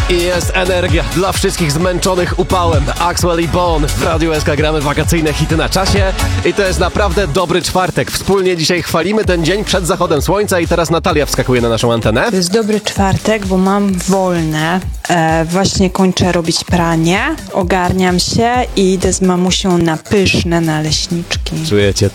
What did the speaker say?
I jest energia dla wszystkich zmęczonych upałem. Axwell i Bon w Radiu SK gramy wakacyjne hity na czasie i to jest naprawdę dobry czwartek. Wspólnie dzisiaj chwalimy ten dzień przed zachodem słońca i teraz Natalia wskakuje na naszą antenę. To jest dobry czwartek, bo mam wolne. Właśnie kończę robić pranie, ogarniam się i idę z mamusią na pyszne naleśniczki. Czujecie